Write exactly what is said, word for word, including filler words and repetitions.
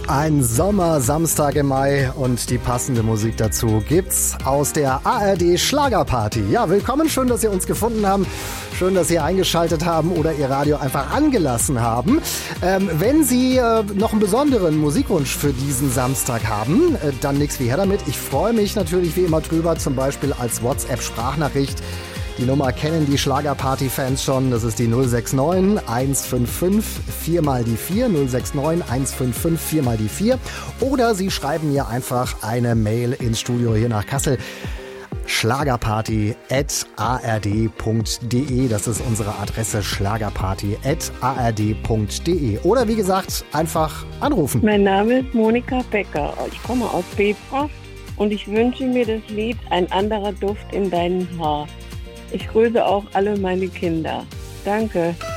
Ein Sommersamstag im Mai und die passende Musik dazu gibt's aus der A R D Schlagerparty. Ja, willkommen, schön, dass ihr uns gefunden habt. Schön, dass Sie eingeschaltet haben oder Ihr Radio einfach angelassen haben. Ähm, wenn Sie äh, noch einen besonderen Musikwunsch für diesen Samstag haben, äh, dann nichts wie her damit. Ich freue mich natürlich wie immer drüber, zum Beispiel als WhatsApp-Sprachnachricht. Die Nummer kennen die Schlagerparty-Fans schon. Das ist die null sechs neun eins fünf fünf vier mal die vier. null sechs neun eins fünf fünf vier mal die vier. Oder Sie schreiben mir einfach eine Mail ins Studio hier nach Kassel. schlagerparty at a r d punkt d e. Das ist unsere Adresse, schlagerparty at a r d punkt d e. Oder wie gesagt, einfach anrufen. Mein Name ist Monika Becker. Ich komme aus Bebra und ich wünsche mir das Lied Ein anderer Duft in deinem Haar. Ich grüße auch alle meine Kinder. Danke.